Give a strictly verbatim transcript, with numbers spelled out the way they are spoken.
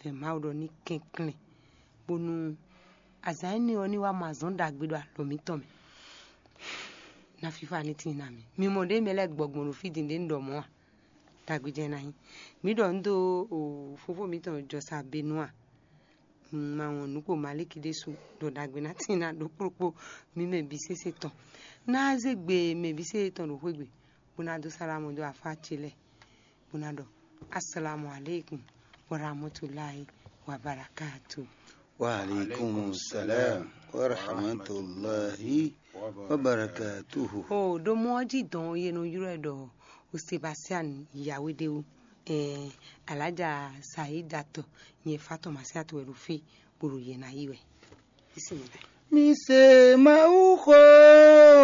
fe maudo ni kenkle bonu azani oni wa mazonda gbedo alomi tome na fifa ni tinami mi mo de mele gbogbon ro fidi de ndomo tagbije na yin mi do ndo o fofo mi ton jo sa benua ma won nuko maliki su do dagbe na tina do propo mi me bi sese ton na zegbe me bi se ton ro kwegbe buna do salamu do afa chile buna do assalamu alaikum wa rahmatullahi wa barakatuh. Wa alaikum salam wa rahmatullahi wa barakatuh. Oh, do moji don ye no yuro do o Sebastian Yawedewu eh Alaja Saidato nye Fatoma Siatu Erufi buru ye na iwe. Bismillah. Mi se ma uko